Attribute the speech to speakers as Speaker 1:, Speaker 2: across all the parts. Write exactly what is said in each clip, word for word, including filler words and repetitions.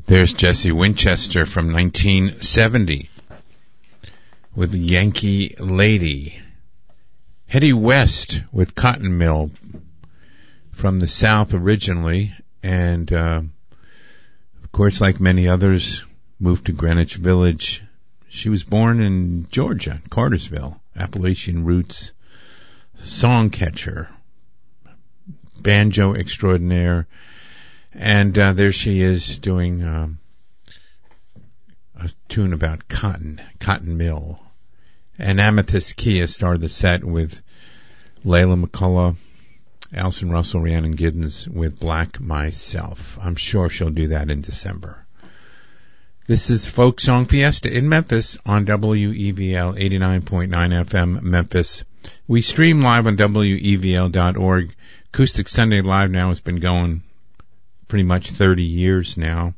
Speaker 1: There's Jesse Winchester from nineteen seventy with Yankee Lady. Hetty West with Cotton Mill from the South originally, and uh, of course, like many others, moved to Greenwich Village. She was born in Georgia, Cartersville, Appalachian roots, song catcher, banjo extraordinaire. And uh, there she is doing um, a tune about cotton, cotton mill. And Amethyst Kia started the set with Layla McCullough, Alison Russell, Rhiannon Giddens with Black Myself. I'm sure she'll do that in December. This is Folk Song Fiesta in Memphis on W E V L eighty-nine point nine F M Memphis. We stream live on W E V L dot org. Acoustic Sunday Live now has been going pretty much thirty years now.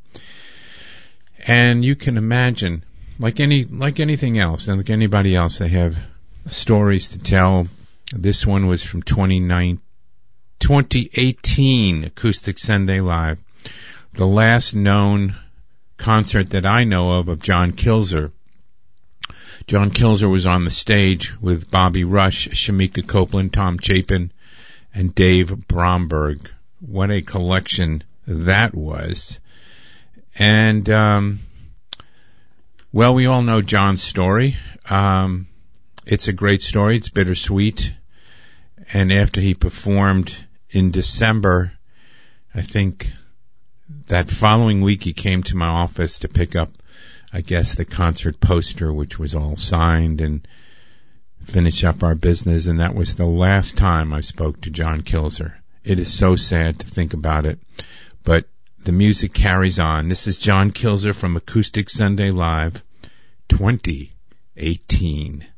Speaker 1: And you can imagine, like any, like anything else, and like anybody else, they have stories to tell. This one was from twenty eighteen Acoustic Sunday Live. The last known concert that I know of of John Kilzer. John Kilzer was on the stage with Bobby Rush, Shamika Copeland, Tom Chapin, and Dave Bromberg. What a collection that was. And, um, well, we all know John's story. Um, it's a great story. It's bittersweet. And after he performed in December, I think that following week he came to my office to pick up, I guess, the concert poster, which was all signed, and finish up our business. And that was the last time I spoke to John Kilzer. It is so sad to think about it, but the music carries on. This is John Kilzer from Acoustic Sunday Live twenty eighteen.